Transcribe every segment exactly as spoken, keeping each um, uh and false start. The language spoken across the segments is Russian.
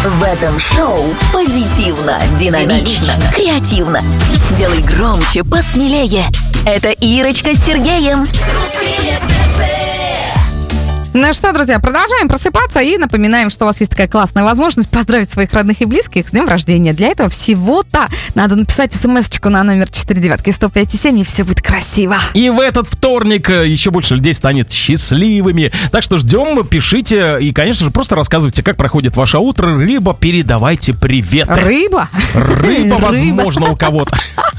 В этом шоу позитивно, динамично, креативно. Делай громче, посмелее. Это Ирочка с Сергеем. Ну что, друзья, продолжаем просыпаться и напоминаем, что у вас есть такая классная возможность поздравить своих родных и близких с днем рождения. Для этого всего-то надо написать смс-очку на номер четыре девятки сто пять и семь, и все будет красиво. И в этот вторник еще больше людей станет счастливыми. Так что ждем, пишите и, конечно же, просто рассказывайте, как проходит ваше утро, либо передавайте привет. Рыба? Рыба, возможно, у кого-то.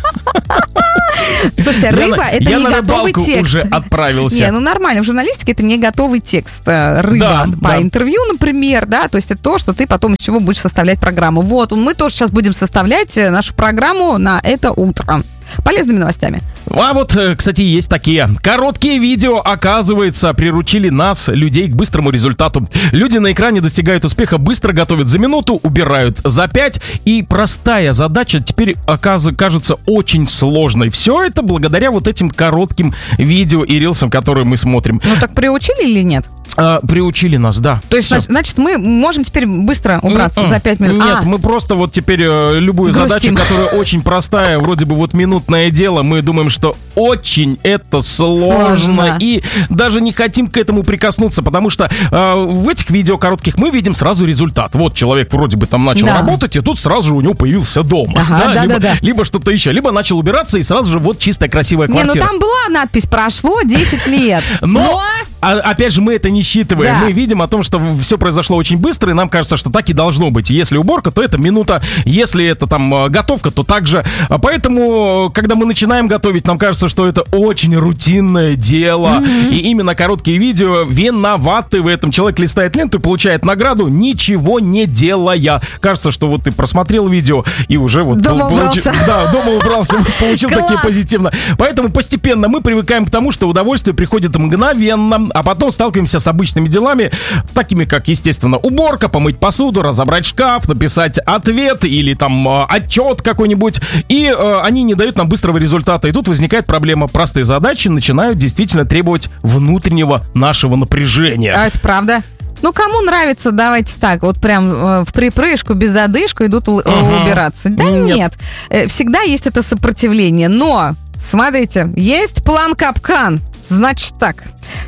Слушайте, рыба — это я не на готовый рыбалку текст. уже отправился. Не, ну нормально, в журналистике это не готовый текст. Рыба Да, по да. интервью, например, да, то есть это то, что ты потом из чего будешь составлять программу. Вот, мы тоже сейчас будем составлять нашу программу на это утро. Полезными новостями. А вот, кстати, есть такие. Короткие видео, оказывается, приручили нас, людей, к быстрому результату. Люди на экране достигают успеха, быстро готовят за минуту, убирают за пять. И простая задача теперь оказ- кажется очень сложной. Все это благодаря вот этим коротким видео и рилсам, которые мы смотрим. Ну так приучили или нет? А, приучили нас, да. То есть, Всё. значит, значит, мы можем теперь быстро убраться М-м. за пять минут? Нет, А, мы просто вот теперь э, любую Грустим. задачу, которая очень простая, вроде бы вот минутное дело, мы думаем, что очень это сложно, Сложно. и даже не хотим к этому прикоснуться, потому что э, в этих видео коротких мы видим сразу результат. Вот человек вроде бы там начал Да. работать, и тут сразу же у него появился дом. Ага, да, либо, да, да. либо что-то еще, либо начал убираться, и сразу же вот чистая красивая не, ну квартира. там была надпись «Прошло десять лет». Но, а- опять же, мы это не считываем. Да. Мы видим о том, что все произошло очень быстро, и нам кажется, что так и должно быть. Если уборка, то это минута. Если это там э, готовка, то так же. А Поэтому, когда мы начинаем готовить, нам кажется, что это очень рутинное дело. Mm-hmm. И именно короткие видео виноваты в этом. Человек листает ленту и получает награду, ничего не делая. Кажется, что вот ты просмотрел видео и уже вот... Дома пол- получи- убрался. Да, дома убрался, получил такие Класс. позитивно. Поэтому постепенно мы привыкаем к тому, что удовольствие приходит мгновенно, а потом сталкиваемся с обычными делами, такими как, естественно, уборка, помыть посуду, разобрать шкаф, написать ответ или там э, отчет какой-нибудь, и э, они не дают нам быстрого результата. И тут возникает проблема. Простые задачи начинают действительно требовать внутреннего нашего напряжения. А это правда. Ну, кому нравится, давайте так, вот прям э, в припрыжку, без задышку идут у- Ага. убираться. Да Нет. нет. Э, всегда есть это сопротивление. Но, смотрите, есть план капкан. Значит так,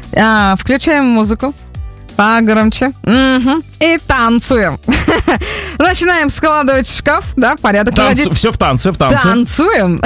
А, включаем музыку. Погромче. Мгм. И танцуем. Начинаем складывать шкаф, да, порядок наводить. Все в танце, в танце. Танцуем.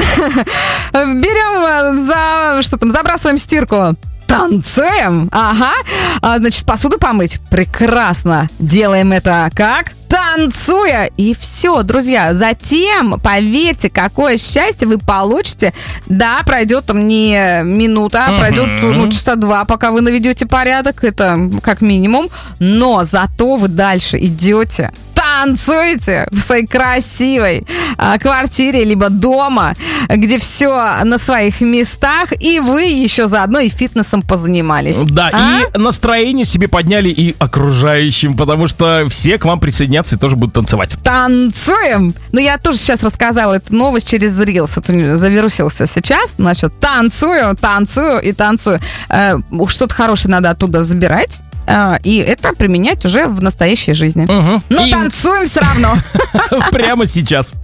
Берем э, за, что там, забрасываем стирку. Танцуем. Ага. А, значит, посуду помыть. Прекрасно. Делаем это как? Танцуя. И все, друзья. Затем, поверьте, какое счастье вы получите. Да, пройдет там не минута, а пройдет ну, часа два, пока вы наведете порядок. Это как минимум. Но зато вы дальше идете, танцуете в своей красивой а, квартире либо дома, где все на своих местах, и вы еще заодно и фитнесом позанимались. Да, А? и настроение себе подняли и окружающим, потому что все к вам присоединятся и тоже будут танцевать. Танцуем! Ну, я тоже сейчас рассказала эту новость через Reels. Это завирусился сейчас. Значит, танцую, танцую и танцую. Э, что-то хорошее надо оттуда забирать. э, И это применять уже в настоящей жизни. Мгм. Но И танцуем все равно. прямо сейчас.